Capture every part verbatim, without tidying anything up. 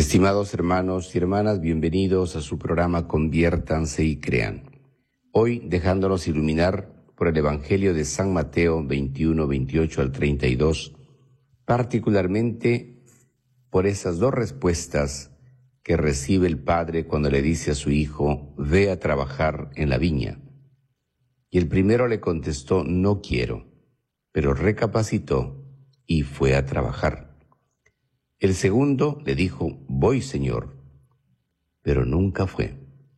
Estimados hermanos y hermanas, bienvenidos a su programa Conviértanse y Crean. Hoy dejándonos iluminar por el Evangelio de San Mateo veintiuno, veintiocho al treinta y dos, particularmente por esas dos respuestas que recibe el padre cuando le dice a su hijo, ve a trabajar en la viña. Y el primero le contestó, no quiero, pero recapacitó y fue a trabajar. El segundo le dijo, voy, Señor, pero nunca fue.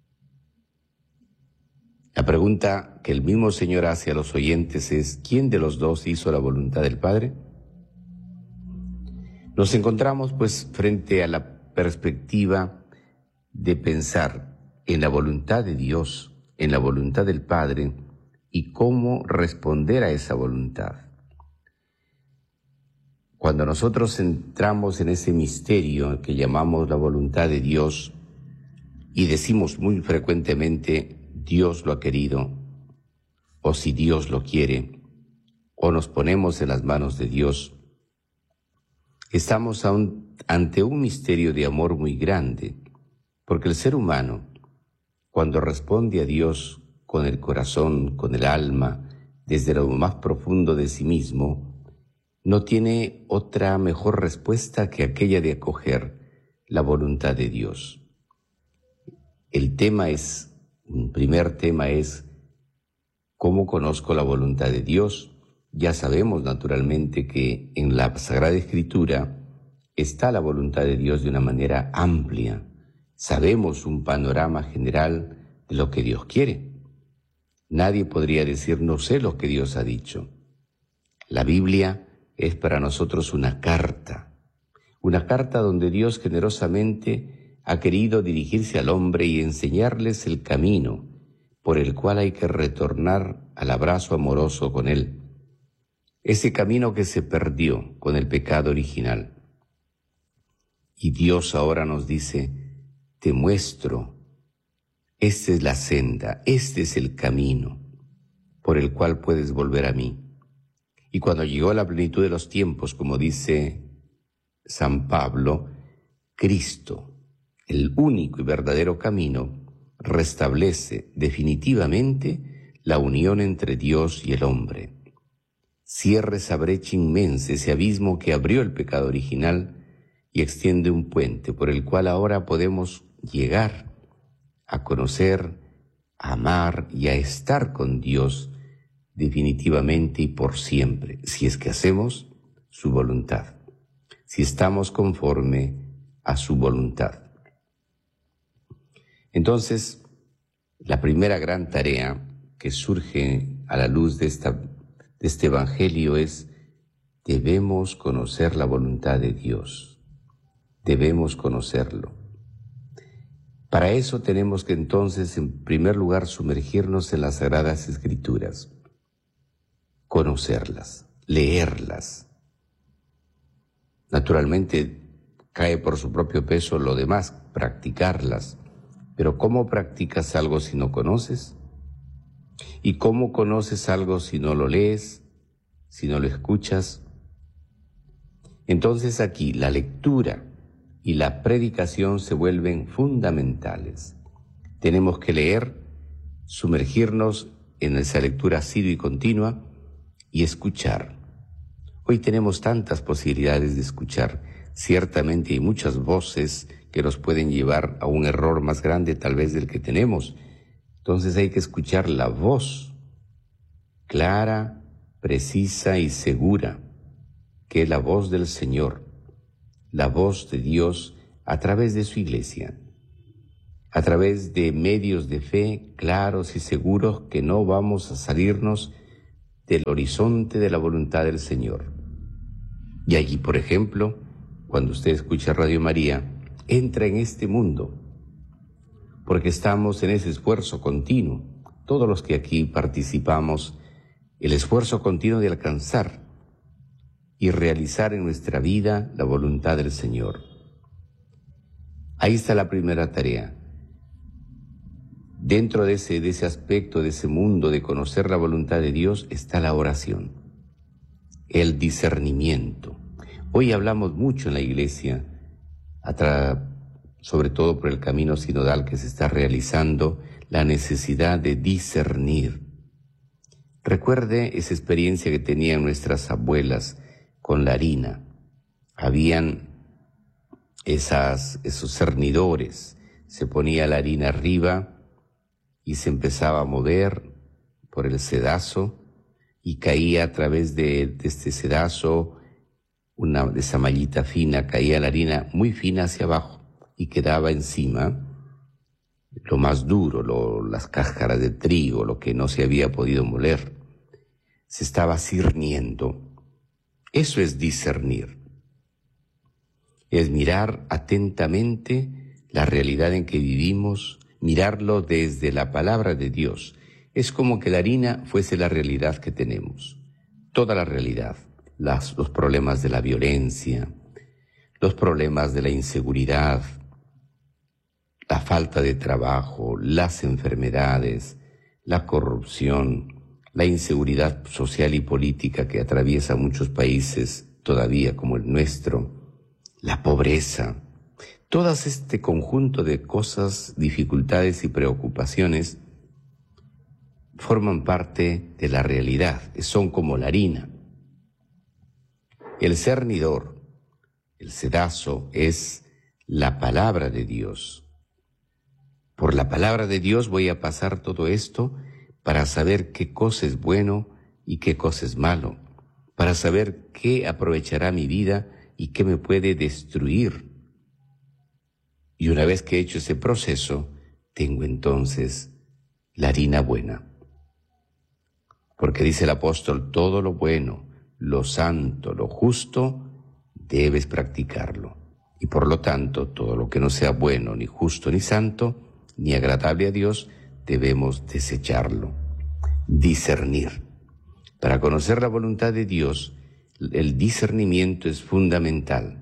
La pregunta que el mismo Señor hace a los oyentes es, ¿quién de los dos hizo la voluntad del Padre? Nos encontramos pues frente a la perspectiva de pensar en la voluntad de Dios, en la voluntad del Padre y cómo responder a esa voluntad. Cuando nosotros entramos en ese misterio que llamamos la voluntad de Dios y decimos muy frecuentemente, Dios lo ha querido, o si Dios lo quiere, o nos ponemos en las manos de Dios, estamos aún ante un misterio de amor muy grande, porque el ser humano, cuando responde a Dios con el corazón, con el alma, desde lo más profundo de sí mismo, no tiene otra mejor respuesta que aquella de acoger la voluntad de Dios. El tema es, un primer tema es, ¿cómo conozco la voluntad de Dios? Ya sabemos naturalmente que en la Sagrada Escritura está la voluntad de Dios de una manera amplia. Sabemos un panorama general de lo que Dios quiere. Nadie podría decir, no sé lo que Dios ha dicho. La Biblia es para nosotros una carta, una carta donde Dios generosamente ha querido dirigirse al hombre y enseñarles el camino por el cual hay que retornar al abrazo amoroso con Él. Ese camino que se perdió con el pecado original. Y Dios ahora nos dice, te muestro, esta es la senda, este es el camino por el cual puedes volver a mí. Y cuando llegó la plenitud de los tiempos, como dice San Pablo, Cristo, el único y verdadero camino, restablece definitivamente la unión entre Dios y el hombre. Cierra esa brecha inmensa, ese abismo que abrió el pecado original y extiende un puente por el cual ahora podemos llegar a conocer, a amar y a estar con Dios definitivamente y por siempre, si es que hacemos su voluntad, si estamos conforme a su voluntad. Entonces, la primera gran tarea que surge a la luz de, esta, de este Evangelio es, debemos conocer la voluntad de Dios, debemos conocerlo. Para eso tenemos que entonces, en primer lugar, sumergirnos en las Sagradas Escrituras, conocerlas, leerlas. Naturalmente cae por su propio peso lo demás, practicarlas. Pero ¿cómo practicas algo si no conoces? ¿Y cómo conoces algo si no lo lees, si no lo escuchas? Entonces aquí la lectura y la predicación se vuelven fundamentales. Tenemos que leer, sumergirnos en esa lectura asidua y continua, y escuchar. Hoy tenemos tantas posibilidades de escuchar. Ciertamente hay muchas voces que nos pueden llevar a un error más grande tal vez del que tenemos. Entonces hay que escuchar la voz clara, precisa y segura, que es la voz del Señor, la voz de Dios a través de su iglesia, a través de medios de fe claros y seguros que no vamos a salirnos del horizonte de la voluntad del Señor. Y allí, por ejemplo, cuando usted escucha Radio María, entra en este mundo, porque estamos en ese esfuerzo continuo, todos los que aquí participamos, el esfuerzo continuo de alcanzar y realizar en nuestra vida la voluntad del Señor. Ahí está la primera tarea. Dentro de ese, de ese aspecto, de ese mundo de conocer la voluntad de Dios, está la oración, el discernimiento. Hoy hablamos mucho en la iglesia, a tra- sobre todo por el camino sinodal que se está realizando, la necesidad de discernir. Recuerde esa experiencia que tenían nuestras abuelas con la harina. Habían esas, esos cernidores, se ponía la harina arriba y se empezaba a mover por el sedazo y caía a través de, de este sedazo, una, de esa mallita fina, caía la harina muy fina hacia abajo y quedaba encima lo más duro, lo, las cáscaras de trigo, lo que no se había podido moler. Se estaba cirniendo. Eso es discernir. Es mirar atentamente la realidad en que vivimos, mirarlo desde la palabra de Dios. Es como que la harina fuese la realidad que tenemos, toda la realidad, las, los problemas de la violencia, los problemas de la inseguridad, la falta de trabajo, las enfermedades, la corrupción, la inseguridad social y política que atraviesa muchos países todavía como el nuestro, la pobreza, todo este conjunto de cosas, dificultades y preocupaciones forman parte de la realidad, son como la harina. El cernidor, el sedazo, es la palabra de Dios. Por la palabra de Dios voy a pasar todo esto para saber qué cosa es bueno y qué cosa es malo, para saber qué aprovechará mi vida y qué me puede destruir. Y una vez que he hecho ese proceso, tengo entonces la harina buena. Porque dice el apóstol, todo lo bueno, lo santo, lo justo, debes practicarlo. Y por lo tanto, todo lo que no sea bueno, ni justo, ni santo, ni agradable a Dios, debemos desecharlo, discernir. Para conocer la voluntad de Dios, el discernimiento es fundamental.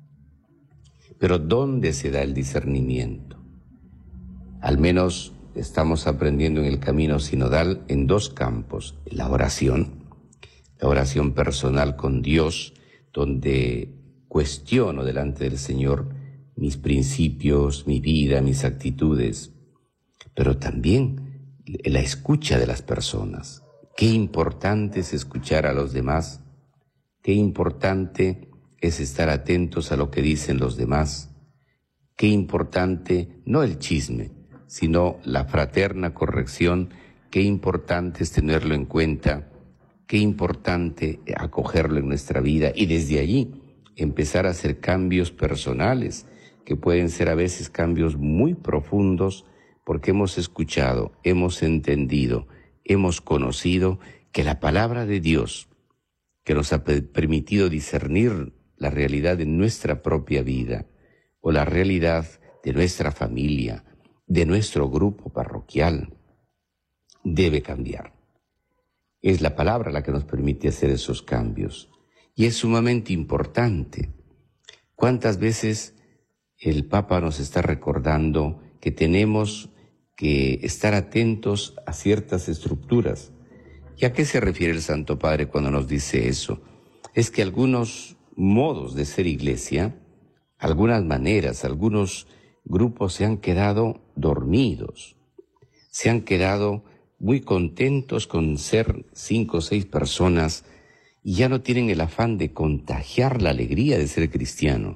Pero ¿dónde se da el discernimiento? Al menos estamos aprendiendo en el camino sinodal en dos campos. La oración, la oración personal con Dios, donde cuestiono delante del Señor mis principios, mi vida, mis actitudes, pero también la escucha de las personas. Qué importante es escuchar a los demás, qué importante es estar atentos a lo que dicen los demás, qué importante, no el chisme, sino la fraterna corrección, qué importante es tenerlo en cuenta, qué importante acogerlo en nuestra vida y desde allí empezar a hacer cambios personales, que pueden ser a veces cambios muy profundos, porque hemos escuchado, hemos entendido, hemos conocido que la palabra de Dios, que nos ha permitido discernir la realidad de nuestra propia vida o la realidad de nuestra familia, de nuestro grupo parroquial, debe cambiar. Es la palabra la que nos permite hacer esos cambios y es sumamente importante. ¿Cuántas veces el Papa nos está recordando que tenemos que estar atentos a ciertas estructuras? ¿Y a qué se refiere el Santo Padre cuando nos dice eso? Es que algunos modos de ser iglesia, algunas maneras, algunos grupos se han quedado dormidos, se han quedado muy contentos con ser cinco o seis personas y ya no tienen el afán de contagiar la alegría de ser cristiano.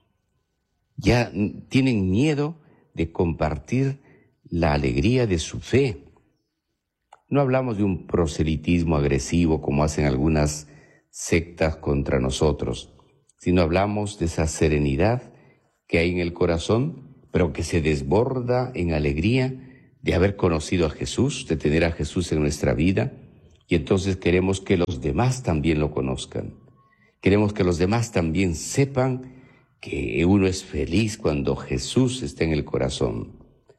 Ya tienen miedo de compartir la alegría de su fe. No hablamos de un proselitismo agresivo como hacen algunas sectas contra nosotros, sino hablamos de esa serenidad que hay en el corazón, pero que se desborda en alegría de haber conocido a Jesús, de tener a Jesús en nuestra vida, y entonces queremos que los demás también lo conozcan. Queremos que los demás también sepan que uno es feliz cuando Jesús está en el corazón.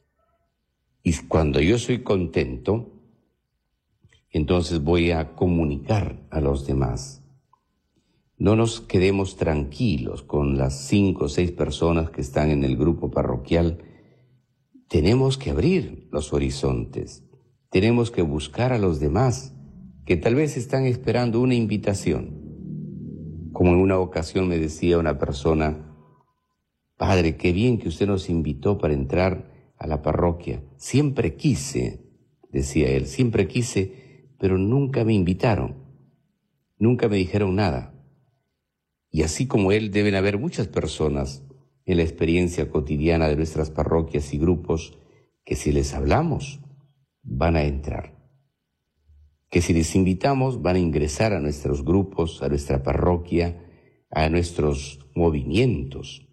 Y cuando yo soy contento, entonces voy a comunicar a los demás. No nos quedemos tranquilos con las cinco o seis personas que están en el grupo parroquial. Tenemos que abrir los horizontes. Tenemos que buscar a los demás que tal vez están esperando una invitación. Como en una ocasión me decía una persona, Padre, qué bien que usted nos invitó para entrar a la parroquia. Siempre quise, decía él, siempre quise, pero nunca me invitaron, nunca me dijeron nada. Y así como él, deben haber muchas personas en la experiencia cotidiana de nuestras parroquias y grupos que si les hablamos, van a entrar. Que si les invitamos, van a ingresar a nuestros grupos, a nuestra parroquia, a nuestros movimientos.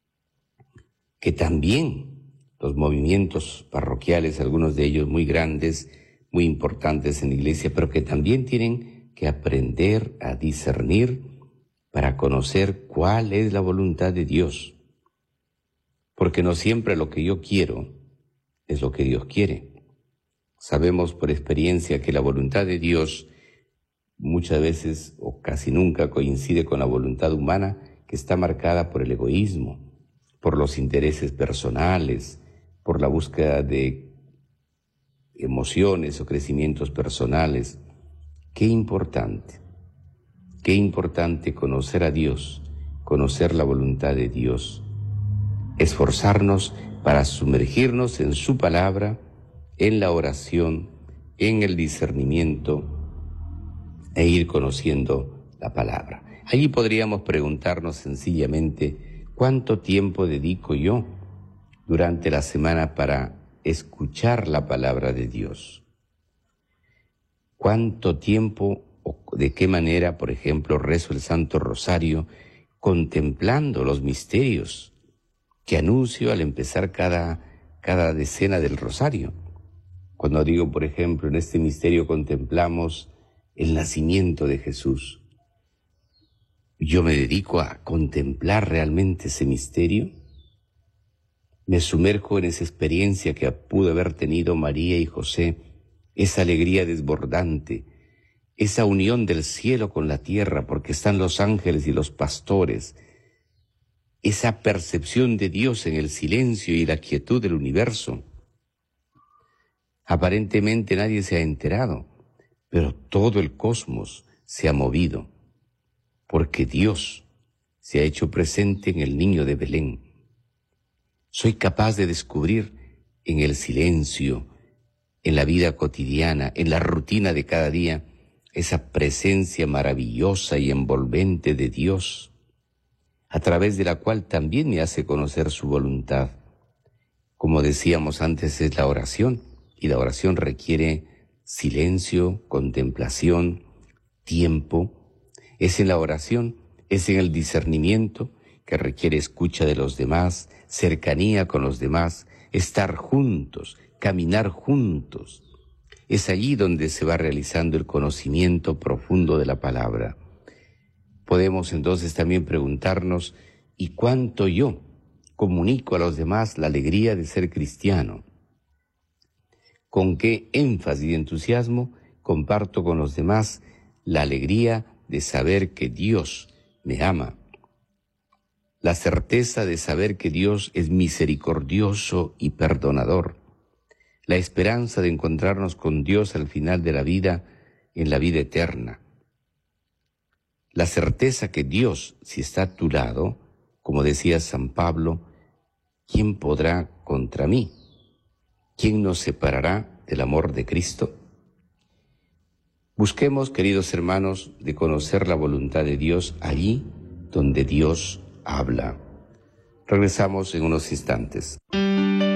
Que también los movimientos parroquiales, algunos de ellos muy grandes, muy importantes en la iglesia, pero que también tienen que aprender a discernir para conocer cuál es la voluntad de Dios. Porque no siempre lo que yo quiero es lo que Dios quiere. Sabemos por experiencia que la voluntad de Dios muchas veces o casi nunca coincide con la voluntad humana, que está marcada por el egoísmo, por los intereses personales, por la búsqueda de emociones o crecimientos personales. Qué importante, qué importante conocer a Dios, conocer la voluntad de Dios, esforzarnos para sumergirnos en su palabra, en la oración, en el discernimiento e ir conociendo la palabra. Allí podríamos preguntarnos sencillamente, ¿cuánto tiempo dedico yo durante la semana para escuchar la palabra de Dios? ¿Cuánto tiempo o de qué manera, por ejemplo, rezo el Santo Rosario contemplando los misterios que anuncio al empezar cada, cada decena del Rosario? Cuando digo, por ejemplo, en este misterio contemplamos el nacimiento de Jesús, ¿yo me dedico a contemplar realmente ese misterio? ¿Me sumerjo en esa experiencia que pudo haber tenido María y José, esa alegría desbordante, esa unión del cielo con la tierra porque están los ángeles y los pastores, esa percepción de Dios en el silencio y la quietud del universo? Aparentemente nadie se ha enterado, pero todo el cosmos se ha movido, porque Dios se ha hecho presente en el niño de Belén. Soy capaz de descubrir en el silencio, en la vida cotidiana, en la rutina de cada día, esa presencia maravillosa y envolvente de Dios, a través de la cual también me hace conocer su voluntad. Como decíamos antes, es la oración, y la oración requiere silencio, contemplación, tiempo. Es en la oración, es en el discernimiento, que requiere escucha de los demás, cercanía con los demás, estar juntos, caminar juntos. Es allí donde se va realizando el conocimiento profundo de la palabra. Podemos entonces también preguntarnos, ¿y cuánto yo comunico a los demás la alegría de ser cristiano? ¿Con qué énfasis y entusiasmo comparto con los demás la alegría de saber que Dios me ama? La certeza de saber que Dios es misericordioso y perdonador. La esperanza de encontrarnos con Dios al final de la vida, en la vida eterna. La certeza que Dios, si está a tu lado, como decía San Pablo, ¿quién podrá contra mí? ¿Quién nos separará del amor de Cristo? Busquemos, queridos hermanos, de conocer la voluntad de Dios allí donde Dios habla. Regresamos en unos instantes.